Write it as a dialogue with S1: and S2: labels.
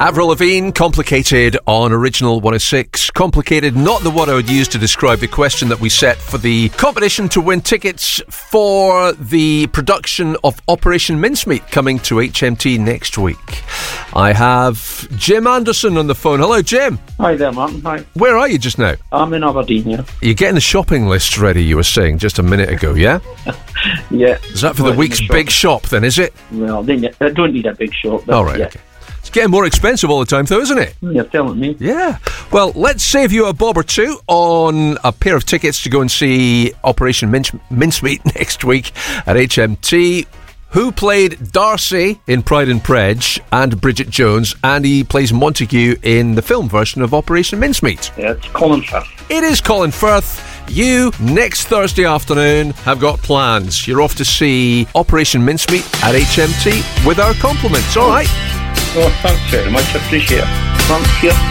S1: Avril Lavigne, Complicated on Original 106. Complicated, not the word I would use to describe the question that we set for the competition to win tickets for the production of Operation Mincemeat coming to HMT next week. I have Jim Anderson on the phone. Hello, Jim.
S2: Hi there, Martin. Hi.
S1: Where are you just now?
S2: I'm in Aberdeen, yeah.
S1: You're getting the shopping list ready, you were saying just a minute ago, yeah?
S2: Yeah.
S1: Is that for the week's big shop then, is it?
S2: Well, I don't need a big shop.
S1: All right, okay. It's getting more expensive all the time, though, isn't it?
S2: You're telling me.
S1: Yeah. Well, let's save you a bob or two on a pair of tickets to go and see Operation Mincemeat next week at HMT. Who played Darcy in Pride and Prej and Bridget Jones, and he plays Montague in the film version of Operation Mincemeat?
S2: Yeah, it's Colin Firth.
S1: It is Colin Firth. You, next Thursday afternoon, have got plans. You're off to see Operation Mincemeat at HMT with our compliments, all right?
S2: Oh, thanks very much. I appreciate it. Thanks, yeah.